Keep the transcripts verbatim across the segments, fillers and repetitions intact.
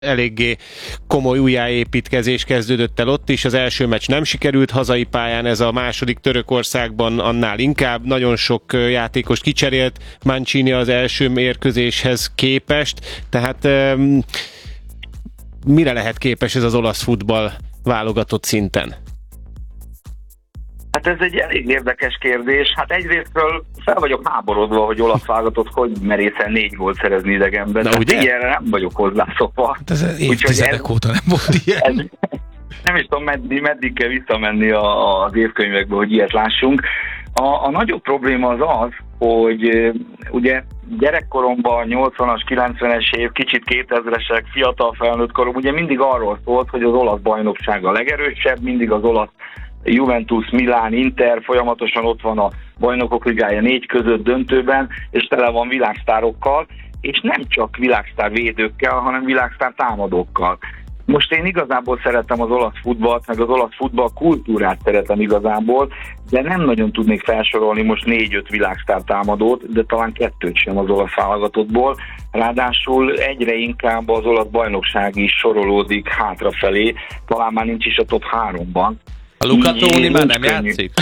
eléggé komoly újjáépítkezés kezdődött el ott is. Az első meccs nem sikerült hazai pályán, ez a második Törökországban annál inkább. Nagyon sok játékos kicserélt Mancini az első mérkőzéshez képest, tehát um, mire lehet képes ez az olasz futball válogatott szinten? Hát ez egy elég érdekes kérdés. Hát egyrésztről fel vagyok háborodva, hogy olasz válogatott hogy merészen négy gólt szerezni idegenben. Na, ugye? Ilyenre nem vagyok hozzászokva. Hát ez évtizedek óta nem volt ilyen. Ez, nem is tudom, meddig, meddig kell visszamenni a, az évkönyvekbe, hogy ilyet lássunk. A, a nagyobb probléma az az, hogy ugye gyerekkoromban, nyolcvanas, kilencvenes év, kicsit kétezresek, fiatal felnőtt korom, ugye mindig arról szólt, hogy az olasz bajnokság a legerősebb, mindig az olasz Juventus, Milán, Inter, folyamatosan ott van a Bajnokok Ligája négy között döntőben, és tele van világsztárokkal, és nem csak világsztár védőkkel, hanem világsztár támadókkal. Most én igazából szeretem az olasz futballt, meg az olasz futball kultúrát szeretem igazából, de nem nagyon tudnék felsorolni most négy-öt világsztár támadót, de talán kettőt sem az olasz válogatottból. Ráadásul egyre inkább az olasz bajnokság is sorolódik hátrafelé, talán már nincs is a top háromban. A Luca Toni már nem könnyű. Játszik?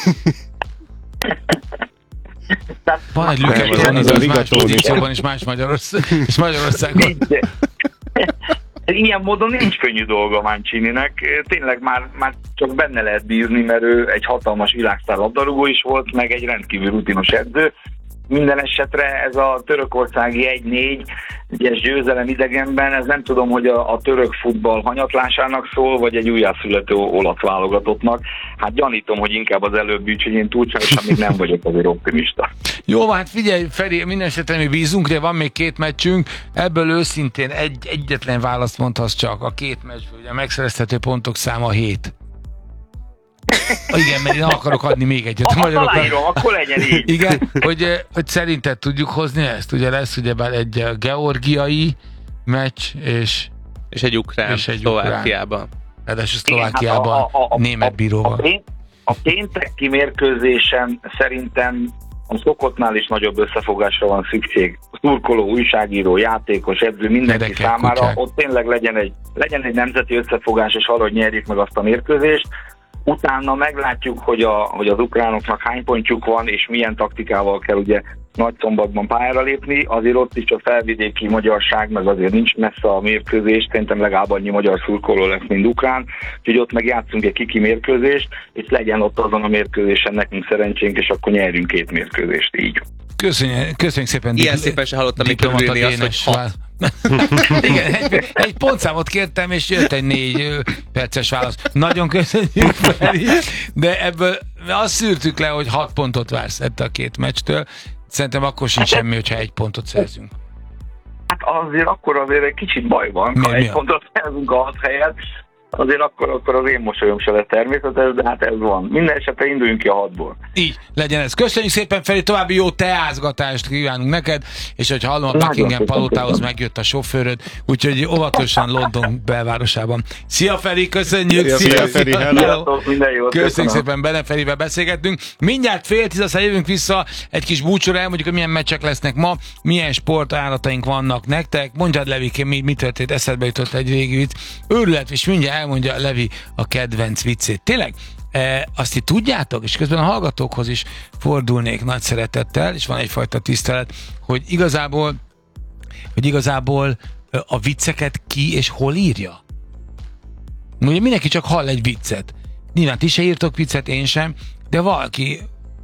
Van egy Luca Toni, az, az más pozícióban és más Magyarország, és Magyarországon. Ilyen módon nincs könnyű dolga Mancininek. Tényleg már, már csak benne lehet bízni, mert ő egy hatalmas világsztár labdarúgó is volt, meg egy rendkívül rutinos edző. Minden esetre ez a törökországi egy négy egyes győzelem idegenben, ez nem tudom, hogy a, a török futball hanyatlásának szól, vagy egy újjászülető olasz válogatottnak. Hát gyanítom, hogy inkább az előbbi, úgyhogy én túlságosan még nem vagyok azért optimista. Jó, hát figyelj, Feri, minden esetre mi bízunk, de van még két meccsünk, ebből őszintén egy, egyetlen választ mondhatsz csak a két meccsből, ugye a megszerezhető pontok száma hét. Igen, mert én akarok adni még egyet a magyaroknak. Aláírom, akkor legyen így. Igen, hogy, hogy szerinted tudjuk hozni ezt? Ugye lesz ugyebár egy georgiai meccs, és, és egy ukrán, és egy Szlovákiában. Ráadásul Szlovákiában hát a, a, a, német bíróval. A, a, a pénteki mérkőzésen szerintem a szokottnál is nagyobb összefogásra van szükség. Szurkoló, újságíró, játékos, edző, mindenki Érdekek, számára. Kutyák. Ott tényleg legyen egy, legyen egy nemzeti összefogás, és arra, hogy nyerjük meg azt a mérkőzést. Utána meglátjuk, hogy, a, hogy az ukránoknak hány pontjuk van, és milyen taktikával kell ugye Nagyszombatban pályára lépni. Azért ott is a felvidéki magyarság, meg azért nincs messze a mérkőzés, szerintem legalább annyi magyar szurkoló lesz, mint ukrán, úgyhogy ott meg játszunk egy kiki mérkőzést, és legyen ott azon a mérkőzésen nekünk szerencsénk, és akkor nyerjünk két mérkőzést így. Köszönjük, köszönjük szépen. Ilyen szépen se hallottam még körülni azt, hogy hat. Igen, egy, egy pontszámot kértem, és jött egy négy perces válasz. Nagyon köszönjük, Feri, de ebből azt szűrtük le, hogy hat pontot vársz ettől a két meccstől. Szerintem akkor sincs semmi, hogyha egy pontot szerzünk. Hát azért akkor azért egy kicsit baj van, mi, ha mi egy a? pontot szerzünk a hat helyet. Azért akkor, akkor az én mosolyom se lett természetes, de hát ez van. Minden esetre induljunk ki a hatból. Így, legyen ez. Köszönjük szépen, Feri, további jó teázgatást kívánunk neked, és hogy hallom, a Buckingham palotához megjött a sofőröd, úgyhogy óvatosan London belvárosában. Szia, Feri, köszönjük! Szia, szia, Feri, hello! Köszönjük szépen, Bene Ferivel beszélgettünk. Mindjárt fél tíz, aztán jövünk vissza egy kis búcsúra, elmondjuk, hogy milyen meccsek lesznek ma, milyen sportállataink vannak nektek. Mondjad, Levi, mi, mi történt, eszedbe jutott egy régi vicc. Őrület, és mindjárt elmondja Levi a kedvenc viccét. Tényleg, e, azt itt tudjátok, és közben a hallgatókhoz is fordulnék nagy szeretettel, és van egyfajta tisztelet, hogy igazából, hogy igazából a vicceket ki és hol írja? Ugye mindenki csak hall egy viccet. Nyilván ti se írtok viccet, én sem, de valaki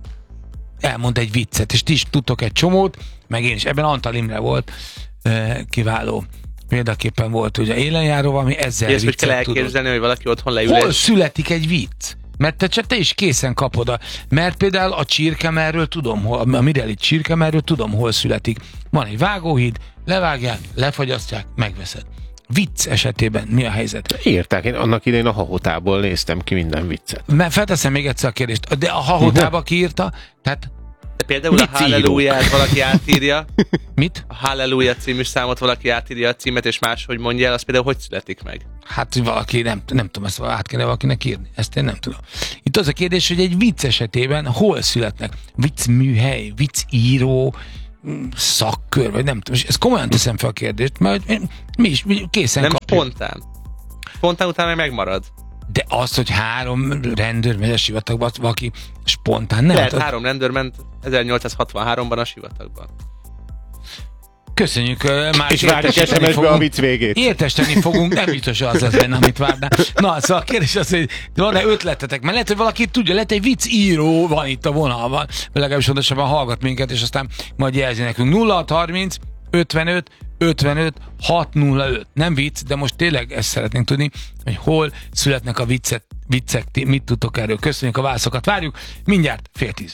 elmond egy viccet, és ti is tudtok egy csomót, meg én is. Ebben Antal Imre volt e, kiváló. Példaképpen volt ugye élenjáró, ami ezzel viccet tudod. Ezt kell elképzelni, hogy valaki otthon leül. Hol születik egy vicc? Mert te, csak te is készen kapod. A, mert például a csirkemerről tudom, hol, a Mireli csirkemerről tudom, hol születik. Van egy vágóhíd, levágják, lefagyasztják, megveszed. Vicc esetében mi a helyzet? Írták, én annak idején a Hahotából néztem ki minden viccet. Mert felteszem még egyszer a kérdést, de a Hahotába kiírta, tehát de például a Hallelujah-t valaki átírja. Mit? A Hallelujah című számot valaki átírja a címet, és máshogy mondja el, az például hogy születik meg? Hát valaki, nem, nem tudom, ezt át kéne valakinek írni. Ezt én nem tudom. Itt az a kérdés, hogy egy vicc esetében hol születnek? Viccműhely, viccíró, szakkör, vagy nem tudom, ezt komolyan teszem fel a kérdést, mert mi is mi készen Nem kapjuk. spontán. Spontán utána megmarad. De az, hogy három rendőr megy a sivatagba, valaki spontán nem. Lehet, Tehát, három rendőr ment ezernyolcszázhatvanháromban a sivatagban. köszönjük, már És várjuk es em es-be a vicc végét. Értesíteni fogunk, nem biztos, hogy az lesz benne, amit várnál. Na, szóval a kérdés az, hogy van-e ötletetek, mert lehet, hogy valaki tudja, lehet egy vicc író van itt a vonalban, legalábbis pontosabban hallgat minket, és aztán majd jelzi nekünk nulla hat harminc ötvenöt ötvenöt hat nulla öt. Nem vicc, de most tényleg ezt szeretnénk tudni, hogy hol születnek a viccek, viccek, ti mit tudtok erről. Köszönjük a válaszokat, várjuk, mindjárt fél tíz.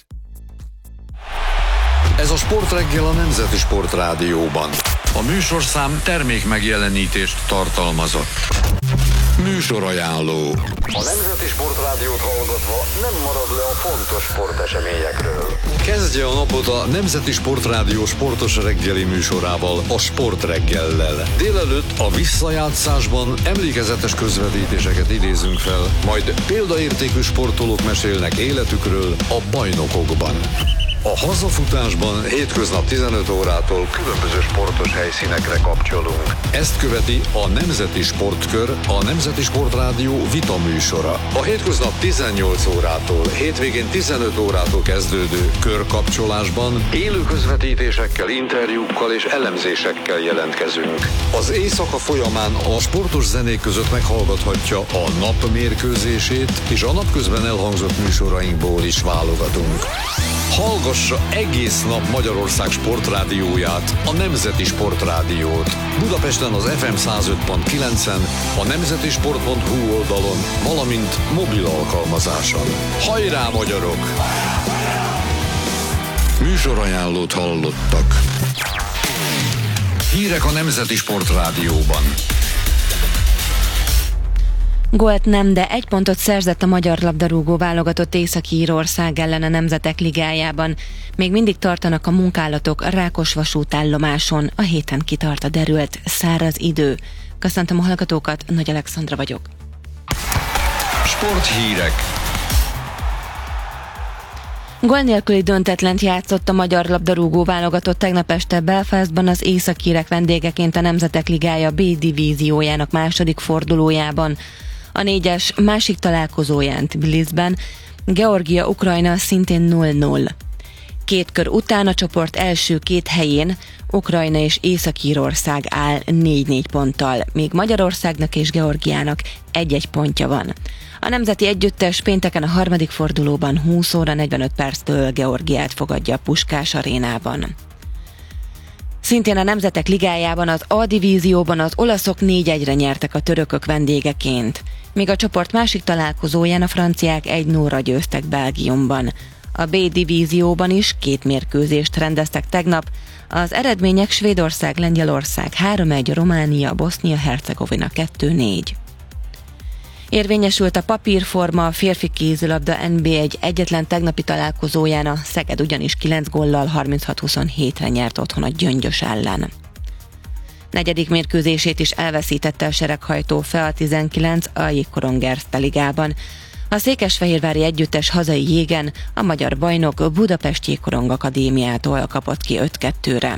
Ez a Sportreggel a Nemzeti Sportrádióban. A műsorszám termék megjelenítést tartalmazott. Műsorajánló. A Nemzeti Sportrádiót hallgatva nem marad le a fontos sporteseményekről. Kezdje a napot a Nemzeti Sportrádió sportos reggeli műsorával, a Sportreggellel. Délelőtt a visszajátszásban emlékezetes közvetítéseket idézünk fel, majd példaértékű sportolók mesélnek életükről a bajnokokban. A hazafutásban hétköznap tizenöt órától különböző sportos helyszínekre kapcsolunk. Ezt követi a Nemzeti Sportkör, a Nemzeti Sportrádió vita műsora. A hétköznap tizennyolc órától, hétvégén tizenöt órától kezdődő körkapcsolásban élő közvetítésekkel, interjúkkal és elemzésekkel jelentkezünk. Az éjszaka folyamán a sportos zenék között meghallgathatja a nap mérkőzését, és a napközben elhangzott műsorainkból is válogatunk. Hallgassa egész nap Magyarország sportrádióját, a Nemzeti Sportrádiót. Budapesten az ef em száz öt pont kilencen, a nemzetisport pont hu oldalon, valamint mobil alkalmazáson. Hajrá, magyarok! Műsorajánlót hallottak. Hírek a Nemzeti Sportrádióban. Gólt nem, de egy pontot szerzett a magyar labdarúgó válogatott Észak-Írország ellen a Nemzetek Ligájában. Még mindig tartanak a munkálatok a Rákos vasútállomáson, a héten kitart a derült száraz idő. Köszöntöm a hallgatókat, Nagy Alexandra vagyok. Sporthírek. Gól nélküli döntetlent játszott a magyar labdarúgó válogatott tegnap este Belfastban az észak-írek vendégeként a Nemzetek Ligája B divíziójának második fordulójában. A négyes másik találkozóján Tbilisben Georgia-Ukrajna szintén nulla nulla. Két kör után a csoport első két helyén Ukrajna és Észak-Írország áll négy négy ponttal, míg Magyarországnak és Georgiának egy-egy pontja van. A nemzeti együttes pénteken a harmadik fordulóban húsz óra negyvenöt perctől Georgiát fogadja a Puskás arénában. Szintén a Nemzetek Ligájában az A divízióban az olaszok négy egyre nyertek a törökök vendégeként, míg a csoport másik találkozóján a franciák egy nulla győztek Belgiumban. A B divízióban is két mérkőzést rendeztek tegnap, az eredmények Svédország, Lengyelország három egy, Románia, Bosznia-Hercegovina kettő négy. Érvényesült a papírforma a férfi kézilabda en bé egy egyetlen tegnapi találkozóján, a Szeged ugyanis kilenc góllal harminchat huszonhétre nyert otthon a Gyöngyös ellen. Negyedik mérkőzését is elveszítette a sereghajtó Fea tizenkilenc a Jégkorong Erste Ligában. A székesfehérvári együttes hazai jégen a magyar bajnok Budapest Jégkorong Akadémiától kapott ki öt kettőre.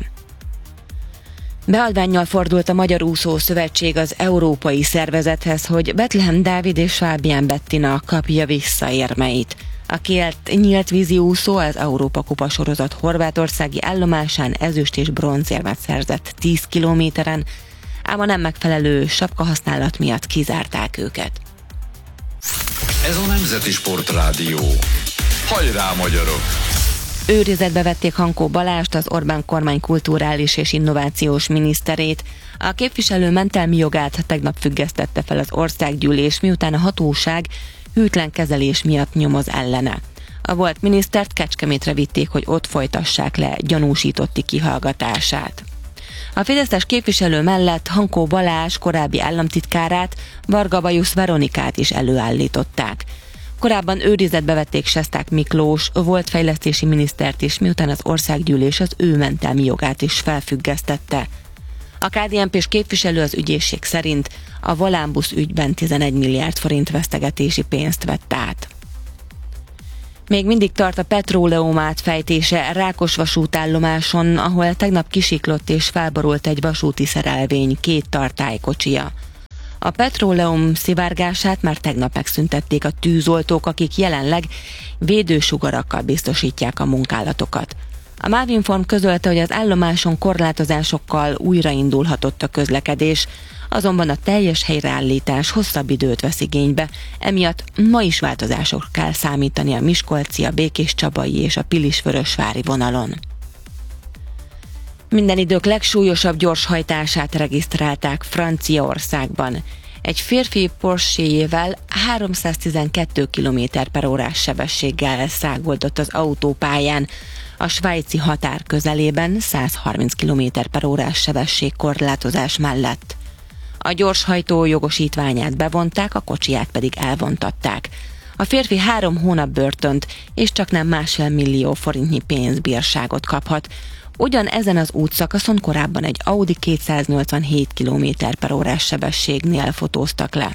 Beadvánnyal fordult a Magyar Úszó Szövetség az európai szervezethez, hogy Bethlehem Dávid és Fábián Bettina kapja vissza érmeit. A két nyílt vízi úszó az Európa Kupa sorozat horvátországi állomásán ezüst és bronzérmet szerzett tíz kilométeren, ám a nem megfelelő sapkahasználat miatt kizárták őket. Ez a Nemzeti Sportrádió. Hajrá, magyarok! Őrizetbe vették Hankó Balást, az Orbán kormány kulturális és innovációs miniszterét. A képviselő mentelmi jogát tegnap függesztette fel az országgyűlés, miután a hatóság hűtlen kezelés miatt nyomoz ellene. A volt minisztert Kecskemétre vitték, hogy ott folytassák le gyanúsítotti kihallgatását. A fideszes képviselő mellett Hankó Balázs korábbi államtitkárát, Varga Bajusz Veronikát is előállították. Korábban őrizetbe vették Sesták Miklós, volt fejlesztési minisztert is, miután az országgyűlés az ő mentelmi jogát is felfüggesztette. A ká dé en pés képviselő az ügyészség szerint a Volánbusz ügyben tizenegy milliárd forint vesztegetési pénzt vett át. Még mindig tart a petróleum átfejtése Rákosvasútállomáson, ahol tegnap kisiklott és felborult egy vasúti szerelvény két tartálykocsia. A petróleum szivárgását már tegnap megszüntették a tűzoltók, akik jelenleg védősugarakkal biztosítják a munkálatokat. A Mávinform közölte, hogy az állomáson korlátozásokkal újraindulhatott a közlekedés, azonban a teljes helyreállítás hosszabb időt vesz igénybe, emiatt ma is változások kell számítani a miskolci, a békéscsabai és a pilisvörösvári vonalon. Minden idők legsúlyosabb gyorshajtását regisztrálták Franciaországban. Egy férfi Porsche-jével háromszáztizenkettő kilométer per órás sebességgel száguldott az autópályán, a svájci határ közelében száz harminc kilométer per órás sebességkorlátozás mellett. A gyorshajtó jogosítványát bevonták, a kocsiját pedig elvontatták. A férfi három hónap börtönt és csaknem másfél millió forintnyi pénzbírságot kaphat. Ugyan ezen az útszakaszon korábban egy Audi kétszáznyolcvanhét kilométer per órás sebességnél fotóztak le.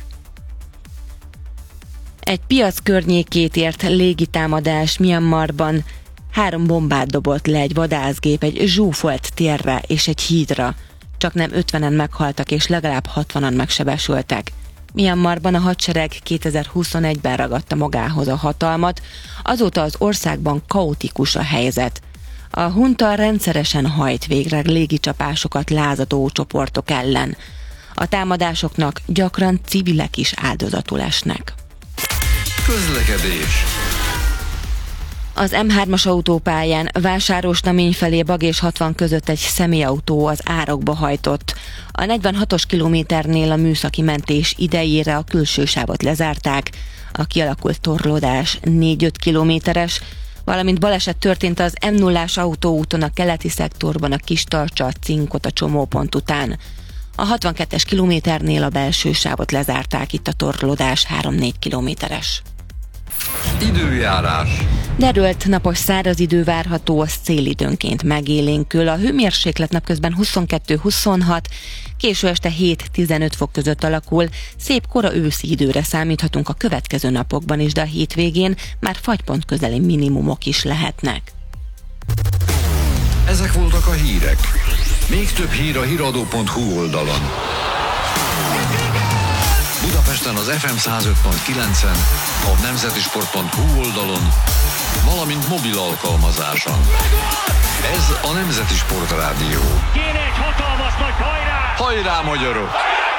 Egy piac környékét ért légitámadás Myanmarban. Három bombát dobott le egy vadászgép egy zsúfolt térre és egy hídra. Csaknem ötvenen meghaltak és legalább hatvanan megsebesültek. Myanmarban a hadsereg kétezer-huszonegyben ragadta magához a hatalmat, azóta az országban kaotikus a helyzet. A hunta rendszeresen hajt végre légicsapásokat lázadó csoportok ellen. A támadásoknak gyakran civilek is áldozatul esnek. Közlekedés. Az em hármas autópályán Vásárosnamény felé Bag és hatvan között egy személyautó az árokba hajtott. A negyvenhatos kilométernél a műszaki mentés idejére a külső sávot lezárták. A kialakult torlódás négy-öt kilométeres, valamint baleset történt az em nullás autóúton a keleti szektorban a Kistarcsa-Cinkot a csomópont után. A hatvankettes kilométernél a belső sávot lezárták, itt a torlódás három-négy kilométeres. Időjárás. Derült napos száraz idő várható, a szélidőnként megélénkül. A hőmérséklet napközben huszonkettő-huszonhat, késő este hét-tizenöt fok között alakul. Szép kora őszi időre számíthatunk a következő napokban is, de a hétvégén már fagypont közeli minimumok is lehetnek. Ezek voltak a hírek. Még több hír a híradó pont hu oldalon. Budapesten az ef em száz öt pont kilencen, a nemzetisport pont hu oldalon, valamint mobil alkalmazáson. Ez a Nemzeti Sport Rádió. Kéne egy hatalmas nagy hajrá! Hajrá, magyarok!